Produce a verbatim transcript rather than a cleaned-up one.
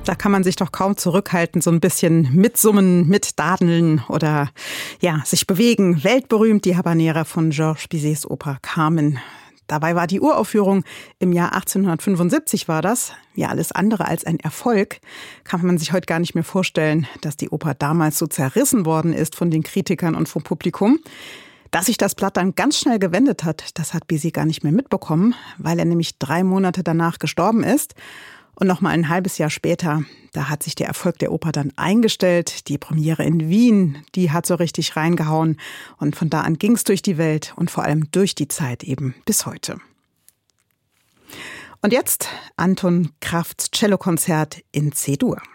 Da kann man sich doch kaum zurückhalten, so ein bisschen mitsummen, mitdadeln oder ja, sich bewegen. Weltberühmt die Habanera von Georges Bizets Oper Carmen. Dabei war die Uraufführung im Jahr achtzehnhundertfünfundsiebzig war das. Ja, alles andere als ein Erfolg. Kann man sich heute gar nicht mehr vorstellen, dass die Oper damals so zerrissen worden ist von den Kritikern und vom Publikum. Dass sich das Blatt dann ganz schnell gewendet hat, das hat Bizet gar nicht mehr mitbekommen, weil er nämlich drei Monate danach gestorben ist. Und noch mal ein halbes Jahr später, da hat sich der Erfolg der Oper dann eingestellt. Die Premiere in Wien, die hat so richtig reingehauen. Und von da an ging es durch die Welt und vor allem durch die Zeit eben bis heute. Und jetzt Anton Krafts Cellokonzert in C-Dur.